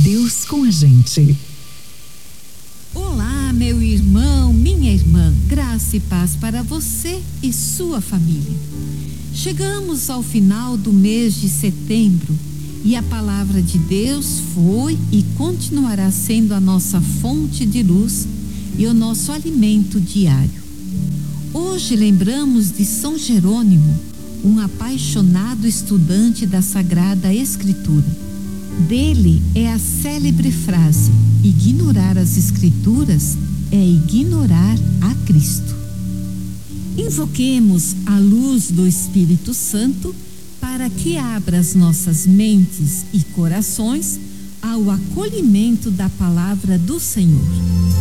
Deus com a gente. Olá, meu irmão, minha irmã, graça e paz para você e sua família. Chegamos ao final do mês de setembro e a palavra de Deus foi e continuará sendo a nossa fonte de luz e o nosso alimento diário. Hoje lembramos de São Jerônimo, um apaixonado estudante da Sagrada Escritura. Dele é a célebre frase: ignorar as Escrituras é ignorar a Cristo. Invoquemos a luz do Espírito Santo para que abra as nossas mentes e corações ao acolhimento da palavra do Senhor.